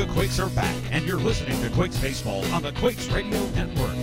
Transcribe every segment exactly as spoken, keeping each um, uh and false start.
The Quakes are back, and you're listening to Quakes Baseball on the Quakes Radio Network.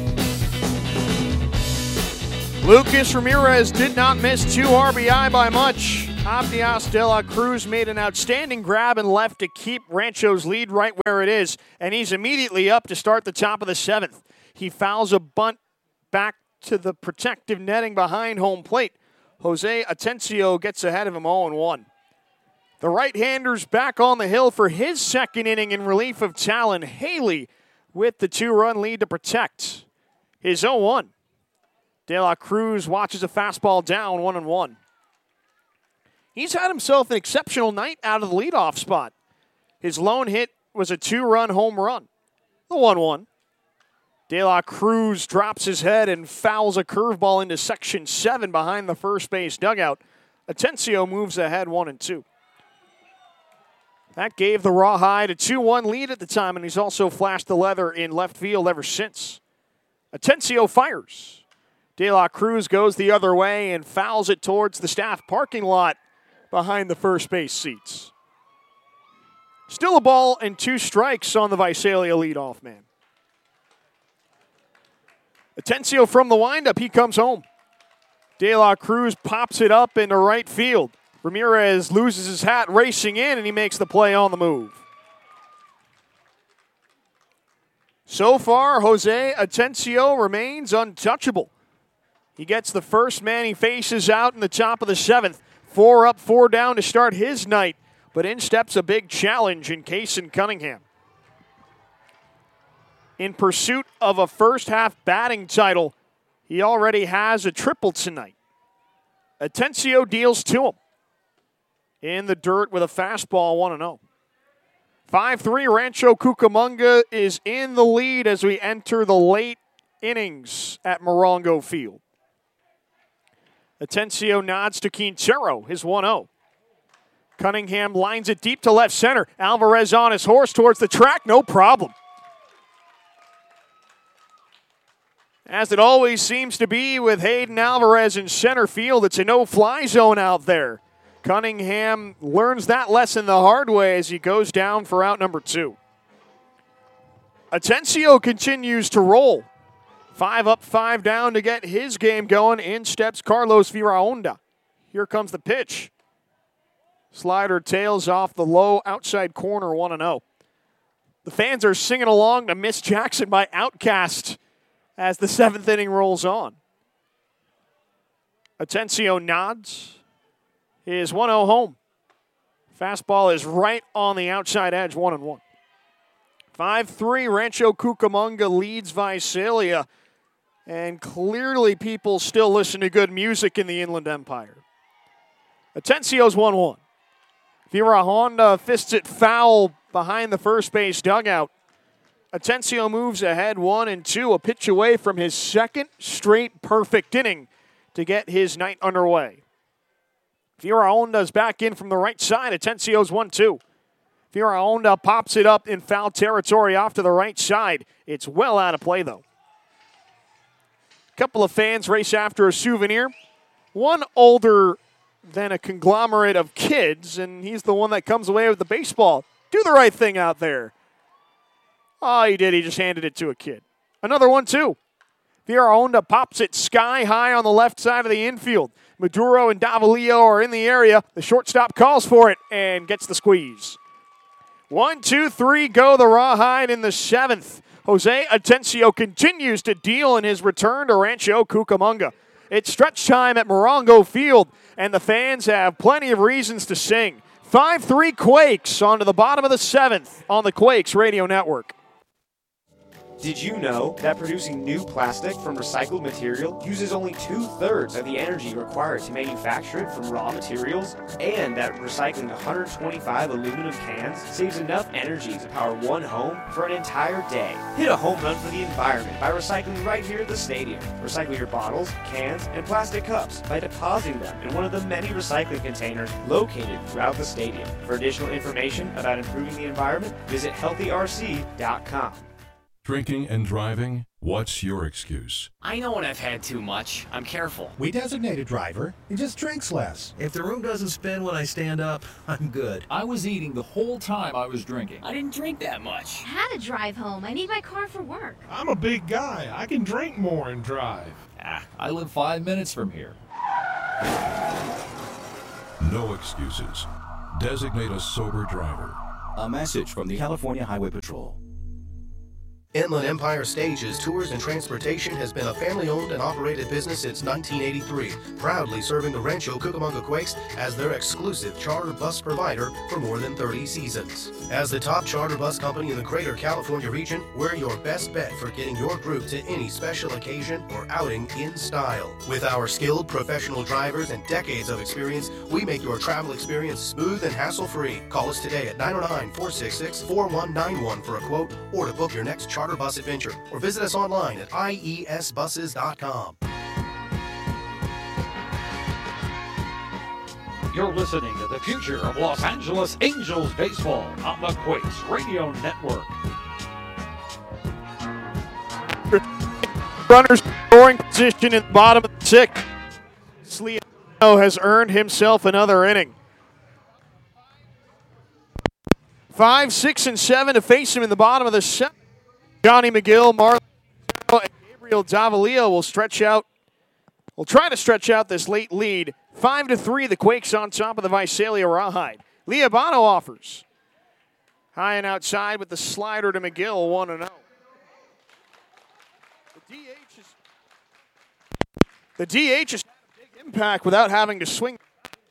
Lucas Ramirez did not miss two R B I by much. Abdias de la Cruz made an outstanding grab and left to keep Rancho's lead right where it is, and he's immediately up to start the top of the seventh. He fouls a bunt back to the protective netting behind home plate. Jose Atencio gets ahead of him oh and one. The right-hander's back on the hill for his second inning in relief of Talon Haley with the two-run lead to protect his oh one. De La Cruz watches a fastball down, one and one. He's had himself an exceptional night out of the leadoff spot. His lone hit was a two-run home run, the one one. De La Cruz drops his head and fouls a curveball into section seven behind the first base dugout. Atencio moves ahead one and two. That gave the Rawhide a two one lead at the time, and he's also flashed the leather in left field ever since. Atencio fires. De La Cruz goes the other way and fouls it towards the staff parking lot behind the first base seats. Still a ball and two strikes on the Visalia leadoff man. Atencio from the windup, he comes home. De La Cruz pops it up into right field. Ramirez loses his hat racing in, and he makes the play on the move. So far, Jose Atencio remains untouchable. He gets the first man he faces out in the top of the seventh. Four up, four down to start his night, but in steps a big challenge in Kason Cunningham. In pursuit of a first-half batting title, he already has a triple tonight. Atencio deals to him. In the dirt with a fastball, one and oh. five three, Rancho Cucamonga is in the lead as we enter the late innings at Morongo Field. Atencio nods to Quintero, his one oh. Cunningham lines it deep to left center. Alvarez on his horse towards the track, no problem. As it always seems to be with Hayden Alvarez in center field, it's a no-fly zone out there. Cunningham learns that lesson the hard way as he goes down for out number two. Atencio continues to roll. Five up, five down to get his game going. In steps Carlos Viraonda. Here comes the pitch. Slider tails off the low outside corner, one and oh. The fans are singing along to Miss Jackson by Outkast as the seventh inning rolls on. Atencio nods. His one oh home. Fastball is right on the outside edge, one and one. five three, Rancho Cucamonga leads Visalia. And clearly people still listen to good music in the Inland Empire. Atencio's one one. Vera Honda fists it foul behind the first base dugout. Atencio moves ahead one and two, a pitch away from his second straight perfect inning to get his night underway. Vera Honda's back in from the right side. Atencio's one two. Vera Honda pops it up in foul territory off to the right side. It's well out of play, though. A couple of fans race after a souvenir. One older than a conglomerate of kids, and he's the one that comes away with the baseball. Do the right thing out there. Oh, he did. He just handed it to a kid. Another one, too. Vera Honda pops it sky high on the left side of the infield. Maduro and Davalillo are in the area. The shortstop calls for it and gets the squeeze. One, two, three, go the Rawhide in the seventh. Jose Atencio continues to deal in his return to Rancho Cucamonga. It's stretch time at Morongo Field, and the fans have plenty of reasons to sing. five three Quakes on to the bottom of the seventh on the Quakes Radio Network. Did you know that producing new plastic from recycled material uses only two-thirds of the energy required to manufacture it from raw materials? And that recycling one hundred twenty-five aluminum cans saves enough energy to power one home for an entire day? Hit a home run for the environment by recycling right here at the stadium. Recycle your bottles, cans, and plastic cups by depositing them in one of the many recycling containers located throughout the stadium. For additional information about improving the environment, visit healthy R C dot com. Drinking and driving? What's your excuse? I know when I've had too much. I'm careful. We designate a driver. He just drinks less. If the room doesn't spin when I stand up, I'm good. I was eating the whole time I was drinking. I didn't drink that much. I had to drive home. I need my car for work. I'm a big guy. I can drink more and drive. Ah, I live five minutes from here. No excuses. Designate a sober driver. A message from the California Highway Patrol. Inland Empire Stages, Tours, and Transportation has been a family-owned and operated business since nineteen eighty-three, proudly serving the Rancho Cucamonga Quakes as their exclusive charter bus provider for more than thirty seasons. As the top charter bus company in the Greater California region, we're your best bet for getting your group to any special occasion or outing in style. With our skilled professional drivers and decades of experience, we make your travel experience smooth and hassle-free. Call us today at nine oh nine, four six six, four one nine one for a quote or to book your next charter bus adventure, or visit us online at I E S buses dot com. You're listening to the future of Los Angeles Angels baseball on the Quakes Radio Network. Runners scoring position in the bottom of the sixth. Liabanno has earned himself another inning. Five, six, and seven to face him in the bottom of the seventh. Johnny McGill, Marlon, and Gabriel Davalillo will stretch out. Will try to stretch out this late lead. Five to three, the Quakes on top of the Visalia Rawhide. Liabanno offers. High and outside with the slider to McGill, one and oh. The D H is the D H is a big impact without having to swing.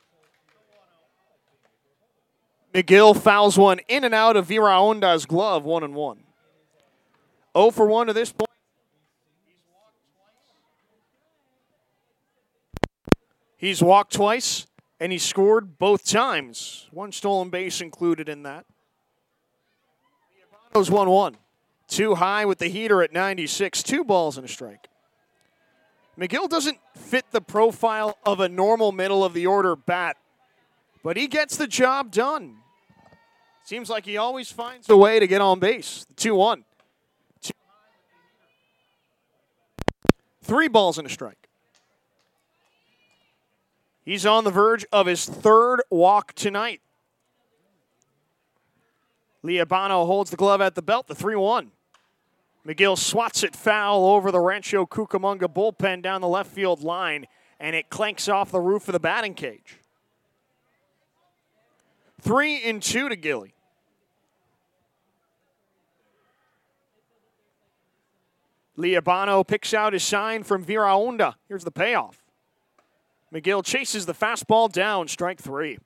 McGill fouls one in and out of Viraonda's glove, one and one. oh for one to this point. He's walked twice, and he scored both times. One stolen base included in that. Liabanno's one one. Too high with the heater at ninety-six. Two balls and a strike. McGill doesn't fit the profile of a normal middle-of-the-order bat, but he gets the job done. Seems like he always finds a way to get on base. two one. Three balls and a strike. He's on the verge of his third walk tonight. Liabanno holds the glove at the belt, the three one. McGill swats it foul over the Rancho Cucamonga bullpen down the left field line, and it clanks off the roof of the batting cage. Three and two to Gilly. Liabanno picks out his sign from Viraonda. Here's the payoff. McGill chases the fastball down, strike three.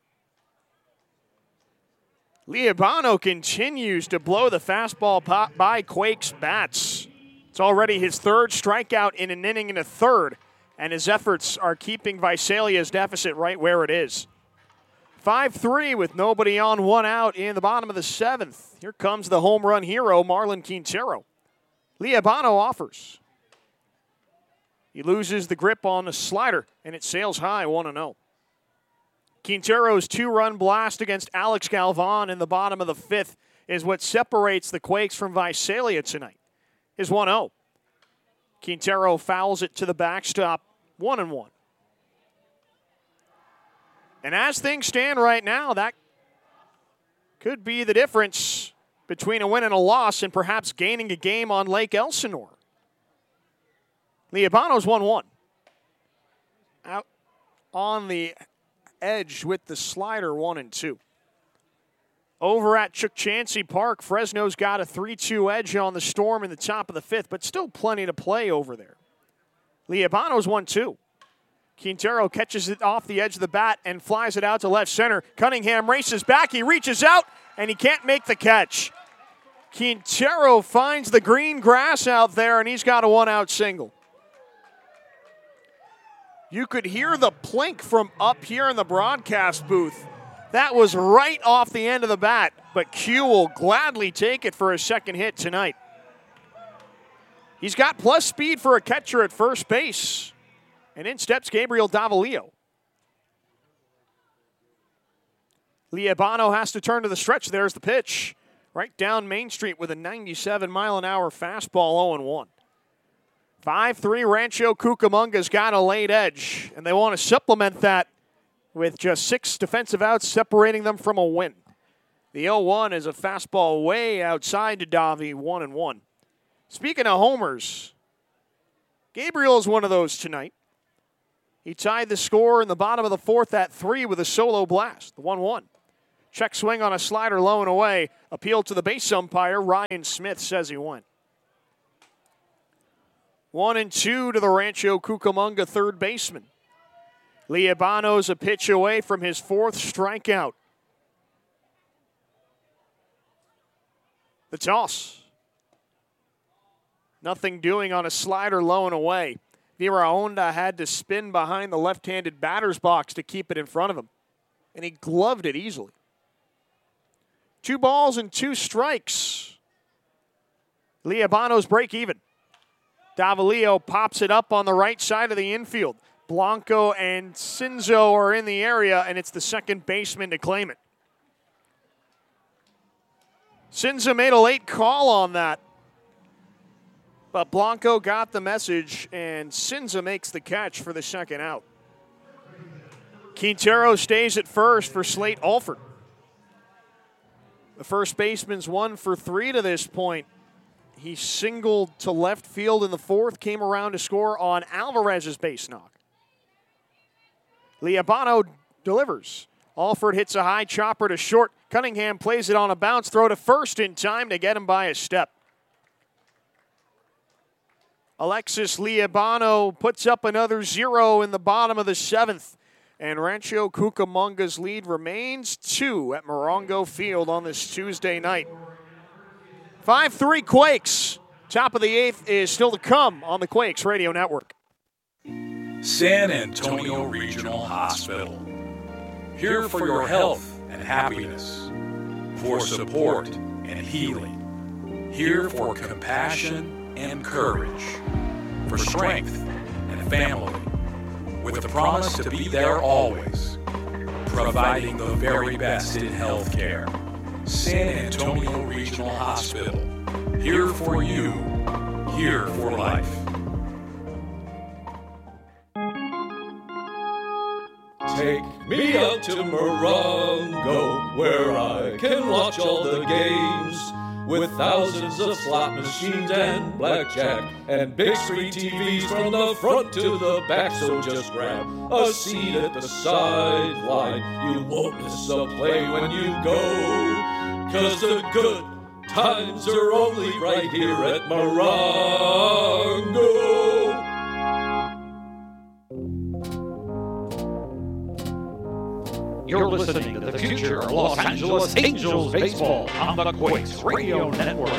Liabanno continues to blow the fastball by Quakes bats. It's already his third strikeout in an inning and a third, and his efforts are keeping Visalia's deficit right where it is. five three with nobody on, one out in the bottom of the seventh. Here comes the home run hero, Marlon Quintero. Liabanno offers. He loses the grip on the slider, and it sails high, one and oh. Quintero's two-run blast against Alex Galvan in the bottom of the fifth is what separates the Quakes from Visalia tonight. His one oh. Quintero fouls it to the backstop, one and one. And as things stand right now, that could be the difference between a win and a loss and perhaps gaining a game on Lake Elsinore. Liabanno's one one. Out on the edge with the slider, one and two. Over at Chukchansi Park, Fresno's got a three two edge on the Storm in the top of the fifth, but still plenty to play over there. Liabanno's one two. Quintero catches it off the edge of the bat and flies it out to left center. Cunningham races back. He reaches out, and he can't make the catch. Quintero finds the green grass out there, and he's got a one-out single. You could hear the plink from up here in the broadcast booth. That was right off the end of the bat, but Q will gladly take it for his second hit tonight. He's got plus speed for a catcher at first base. And in steps Gabriel Davalillo. Liabanno has to turn to the stretch. There's the pitch. right down Main Street with a ninety-seven mile an hour fastball, oh and one. five three Rancho Cucamonga's got a late edge, and they want to supplement that with just six defensive outs separating them from a win. The oh one is a fastball way outside to Davi, one and one. Speaking of homers, Gabriel is one of those tonight. He tied the score in the bottom of the fourth at three with a solo blast, the one one. Check swing on a slider low and away. Appeal to the base umpire. Ryan Smith says he won. One and two to the Rancho Cucamonga third baseman. Liabano's a pitch away from his fourth strikeout. The toss. Nothing doing on a slider low and away. Viraonda had to spin behind the left-handed batter's box to keep it in front of him, and he gloved it easily. Two balls and two strikes. Liabano's break even. Davalillo pops it up on the right side of the infield. Blanco and Cinzo are in the area, and it's the second baseman to claim it. Cinzo made a late call on that, but Blanco got the message, and Cinzo makes the catch for the second out. Quintero stays at first for Slate Alford. The first baseman's one for three to this point. He singled to left field in the fourth, came around to score on Alvarez's base knock. Liabano delivers. Alford hits a high chopper to short. Cunningham plays it on a bounce throw to first in time to get him by a step. Alexis Liabano puts up another zero in the bottom of the seventh. And Rancho Cucamonga's lead remains two at Morongo Field on this Tuesday night. five three Quakes. Top of the eighth is still to come on the Quakes Radio Network. San Antonio Regional Hospital. Here for your health and happiness. For support and healing. Here for compassion and courage. For strength and family. With the promise to be there always. Providing the very best in healthcare. San Antonio Regional Hospital. Here for you. Here for life. Take me out to Morongo, where I can watch all the games, with thousands of slot machines and blackjack, and big screen T Vs from the front to the back, so just grab a seat at the sideline. You won't miss a play when you go, 'cause the good times are only right here at Morongo. You're listening to the future of Los Angeles Angels baseball on the Quakes Radio Network.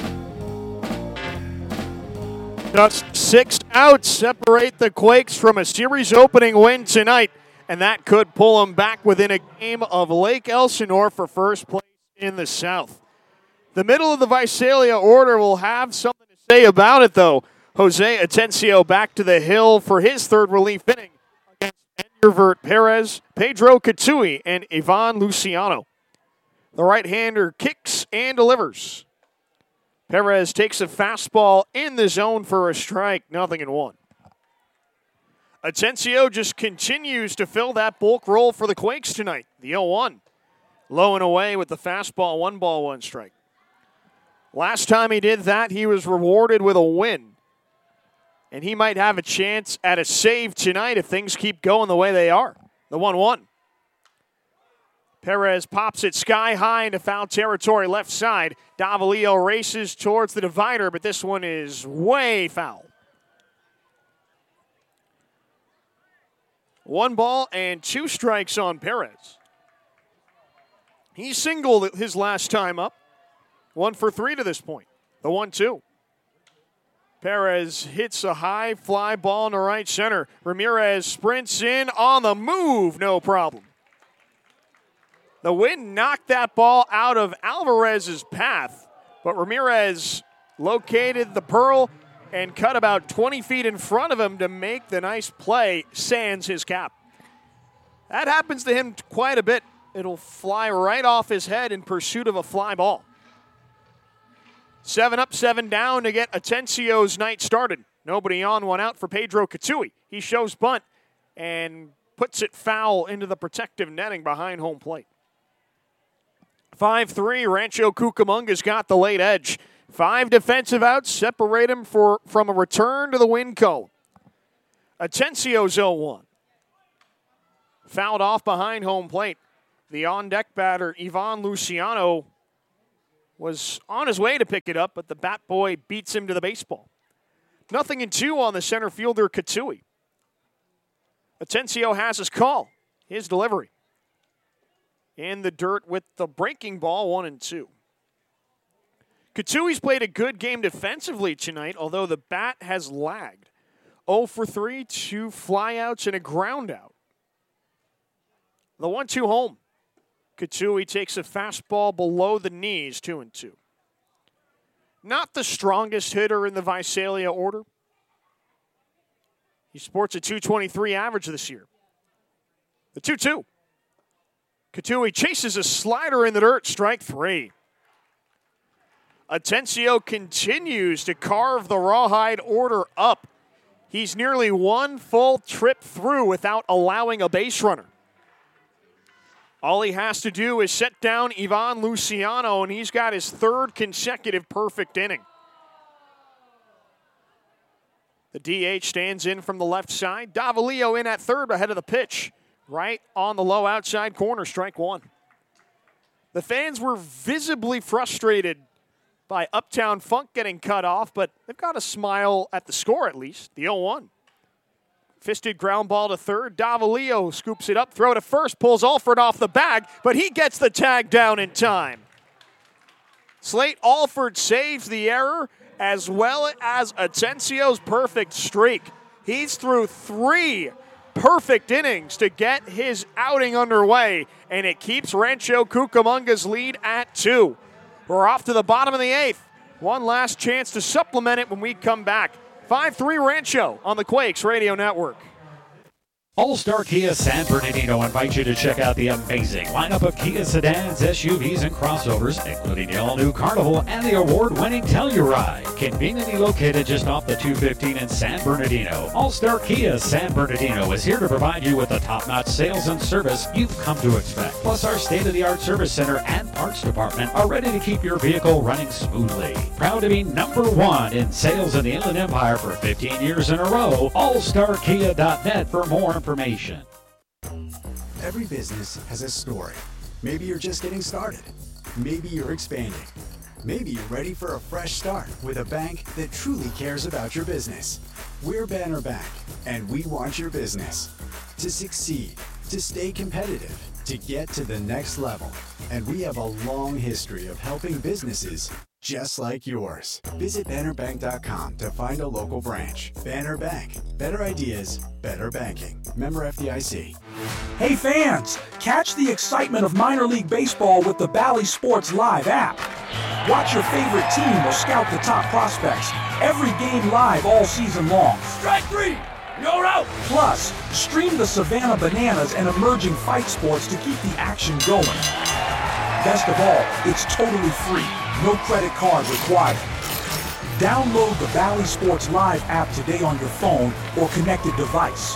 Just six outs separate the Quakes from a series opening win tonight, and that could pull them back within a game of Lake Elsinore for first place in the South. The middle of the Visalia order will have something to say about it, though. Jose Atencio back to the hill for his third relief inning against Endervert Perez, Pedro Katui, and Ivan Luciano. The right-hander kicks and delivers. Perez takes a fastball in the zone for a strike, nothing in one. Atencio just continues to fill that bulk role for the Quakes tonight. The oh one. Low and away with the fastball, one ball, one strike. Last time he did that, he was rewarded with a win. And he might have a chance at a save tonight if things keep going the way they are. The one one. Perez pops it sky high into foul territory left side. Davalillo races towards the divider, but this one is way foul. One ball and two strikes on Perez. He singled his last time up. One for three to this point. The one two. Perez hits a high fly ball in the right center. Ramirez sprints in on the move, no problem. The wind knocked that ball out of Alvarez's path, but Ramirez located the pearl and cut about twenty feet in front of him to make the nice play, sans his cap. That happens to him quite a bit. It'll fly right off his head in pursuit of a fly ball. Seven up, seven down to get Atencio's night started. Nobody on, one out for Pedro Katui. He shows bunt and puts it foul into the protective netting behind home plate. five three, Rancho Cucamonga's got the late edge. Five defensive outs separate him for, from a return to the win cone. Atencio's oh one. Fouled off behind home plate. The on-deck batter, Ivan Luciano, was on his way to pick it up, but the bat boy beats him to the baseball. Nothing in two on the center fielder, Katui. Atencio has his call, his delivery. In the dirt with the breaking ball, one and two. Katui's played a good game defensively tonight, although the bat has lagged. oh for three, two flyouts and a ground out. The one two home. Katui takes a fastball below the knees, two and two. Not the strongest hitter in the Visalia order. He sports a two twenty-three average this year. The two two. Katui chases a slider in the dirt, strike three. Atencio continues to carve the Rawhide order up. He's nearly one full trip through without allowing a base runner. All he has to do is set down Ivan Luciano, and he's got his third consecutive perfect inning. The D H stands in from the left side. Davalillo in at third ahead of the pitch. Right on the low outside corner, strike one. The fans were visibly frustrated by Uptown Funk getting cut off, but they've got a smile at the score at least, the oh one. Fisted ground ball to third. Davalillo scoops it up, throw to first, pulls Alford off the bag, but he gets the tag down in time. Slate Alford saves the error as well as Atencio's perfect streak. He's through three perfect innings to get his outing underway, and it keeps Rancho Cucamonga's lead at two. We're off to the bottom of the eighth. One last chance to supplement it when we come back. five three Rancho on the Quakes Radio Network. All-Star Kia San Bernardino invites you to check out the amazing lineup of Kia sedans, S U Vs, and crossovers, including the all-new Carnival and the award-winning Telluride. Conveniently located just off the two fifteen in San Bernardino, All-Star Kia San Bernardino is here to provide you with the top-notch sales and service you've come to expect. Plus, our state-of-the-art service center and parts department are ready to keep your vehicle running smoothly. Proud to be number one in sales in the Inland Empire for fifteen years in a row. all star kia dot net for more information. Information. Every business has a story. Maybe you're just getting started. Maybe you're expanding. Maybe you're ready for a fresh start with a bank that truly cares about your business. We're Banner Bank, and we want your business to succeed, to stay competitive, to get to the next level. And we have a long history of helping businesses just like yours. Visit banner bank dot com to find a local branch. Banner Bank. Better ideas, better banking. Member F D I C. Hey fans, catch the excitement of minor league baseball with the Bally Sports Live app. Watch your favorite team or scout the top prospects. Every game live all season long. Strike three! You're out! Plus, stream the Savannah Bananas and emerging fight sports to keep the action going. Best of all, it's totally free. No credit card required. Download the Bally Sports Live app today on your phone or connected device.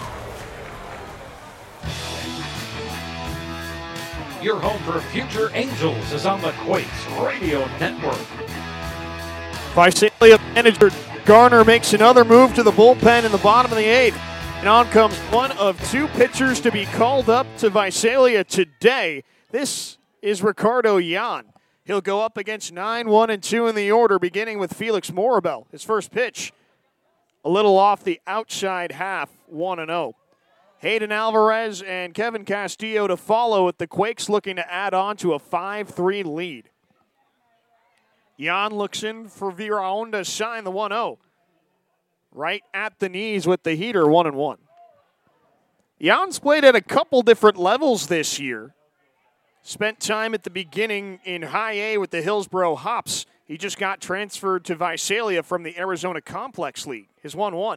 Your home for future Angels is on the Quakes Radio Network. Visalia manager Garner makes another move to the bullpen in the bottom of the eighth. And on comes one of two pitchers to be called up to Visalia today. This is Ricardo Yan. He'll go up against nine, one, and two in the order, beginning with Felix Morabel. His first pitch, a little off the outside half, one and oh. Hayden Alvarez and Kevin Castillo to follow, with the Quakes looking to add on to a five three lead. Yan looks in for Viraonda to sign the one oh. Right at the knees with the heater, one and one. Jan's played at a couple different levels this year. Spent time at the beginning in high A with the Hillsboro Hops. He just got transferred to Visalia from the Arizona Complex League. His one one.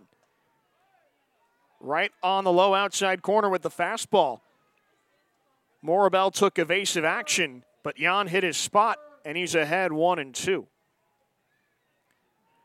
Right on the low outside corner with the fastball. Morabel took evasive action, but Yan hit his spot, and he's ahead one and two.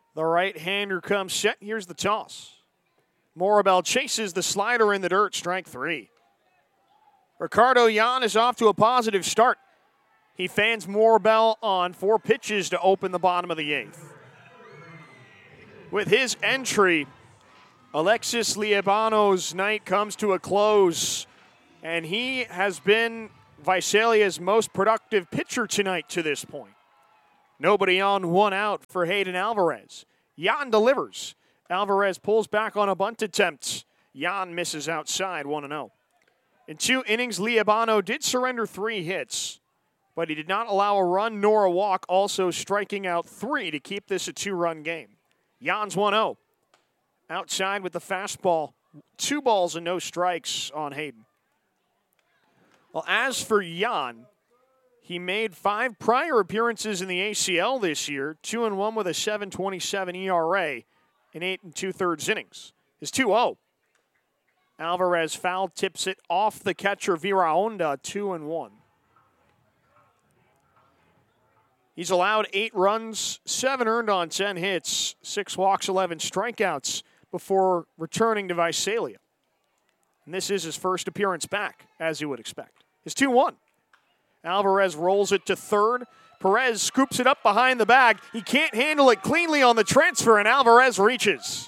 The right-hander comes set. Here's the toss. Morabel chases the slider in the dirt, strike three. Ricardo Yan is off to a positive start. He fans Morabel on four pitches to open the bottom of the eighth. With his entry, Alexis Liebano's night comes to a close, and he has been Visalia's most productive pitcher tonight to this point. Nobody on, one out for Hayden Alvarez. Yan delivers. Alvarez pulls back on a bunt attempt. Yan misses outside, one and oh. In two innings, Liebano did surrender three hits, but he did not allow a run nor a walk, also striking out three to keep this a two-run game. Yan's one oh. Outside with the fastball. Two balls and no strikes on Hayden. Well, as for Yan, he made five prior appearances in the A C L this year, two and one with a seven twenty-seven E R A in eight and two-thirds innings. His two oh. Alvarez foul tips it off the catcher Viraonda, two and one. He's allowed eight runs, seven earned on ten hits, six walks, eleven strikeouts before returning to Visalia. And this is his first appearance back, as you would expect. His two one. Alvarez rolls it to third. Perez scoops it up behind the bag. He can't handle it cleanly on the transfer, and Alvarez reaches.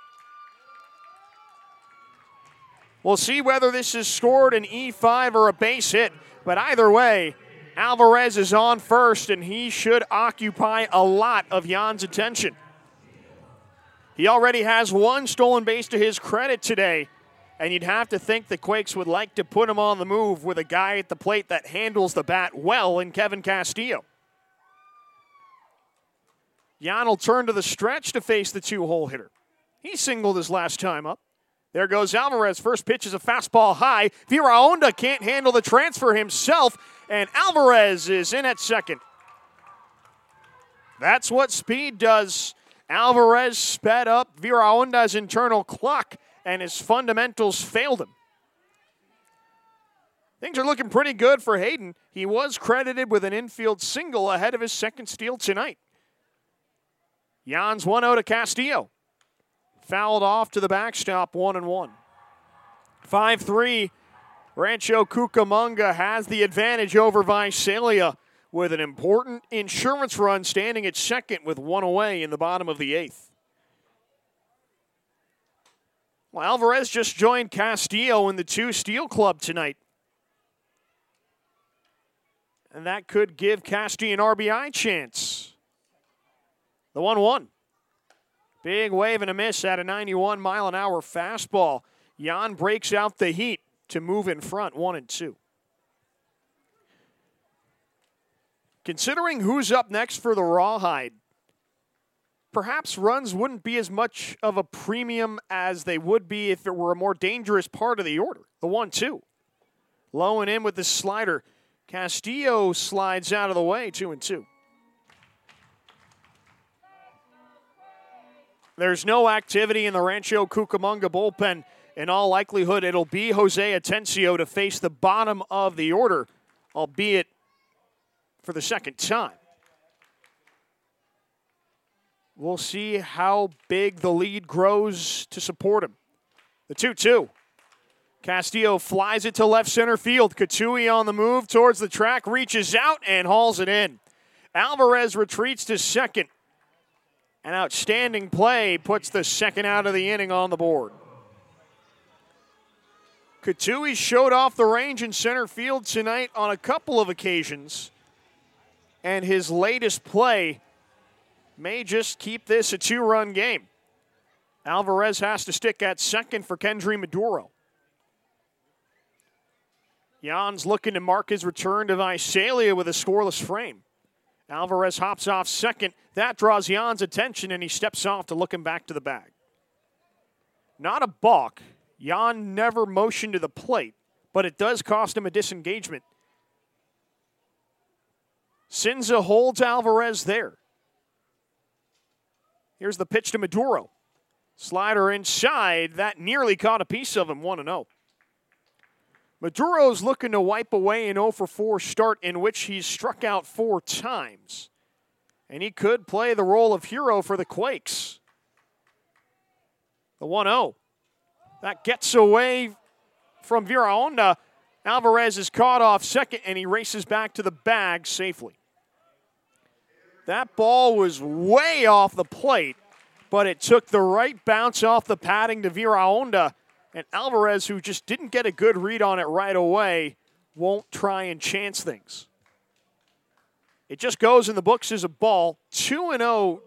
We'll see whether this is scored an E five or a base hit, but either way, Alvarez is on first, and he should occupy a lot of Jan's attention. He already has one stolen base to his credit today, and you'd have to think the Quakes would like to put him on the move with a guy at the plate that handles the bat well in Kevin Castillo. Yan will turn to the stretch to face the two-hole hitter. He singled his last time up. There goes Alvarez. First pitch is a fastball high. Viraonda can't handle the transfer himself, and Alvarez is in at second. That's what speed does. Alvarez sped up Viraonda's internal clock, and his fundamentals failed him. Things are looking pretty good for Hayden. He was credited with an infield single ahead of his second steal tonight. Jan's one oh to Castillo. Fouled off to the backstop, one and one. five three, Rancho Cucamonga has the advantage over Visalia with an important insurance run standing at second with one away in the bottom of the eighth. Well, Alvarez just joined Castillo in the two-steal club tonight. And that could give Castillo an R B I chance. The one one. Big wave and a miss at a ninety-one mile an hour fastball. Yan breaks out the heat to move in front, one and two. Considering who's up next for the Rawhide, perhaps runs wouldn't be as much of a premium as they would be if it were a more dangerous part of the order. The one two. Low and in with the slider. Castillo slides out of the way, two and two. There's no activity in the Rancho Cucamonga bullpen. In all likelihood, it'll be Jose Atencio to face the bottom of the order, albeit for the second time. We'll see how big the lead grows to support him. The two two. Castillo flies it to left center field. Katui on the move towards the track, reaches out and hauls it in. Alvarez retreats to second. An outstanding play puts the second out of the inning on the board. Katui showed off the range in center field tonight on a couple of occasions, and his latest play may just keep this a two-run game. Alvarez has to stick at second for Kendry Maduro. Jan's looking to mark his return to Visalia with a scoreless frame. Alvarez hops off second. That draws Jan's attention, and he steps off to look him back to the bag. Not a balk. Jan never motioned to the plate, but it does cost him a disengagement. Sinza holds Alvarez there. Here's the pitch to Maduro. Slider inside. That nearly caught a piece of him, one and oh. Maduro's looking to wipe away an oh for four start in which he's struck out four times. and he could play the role of hero for the Quakes. The one oh. That gets away from Viraonda. Alvarez is caught off second, and he races back to the bag safely. That ball was way off the plate, but it took the right bounce off the padding to Viraonda, and Alvarez, who just didn't get a good read on it right away, won't try and chance things. It just goes in the books as a ball. two and oh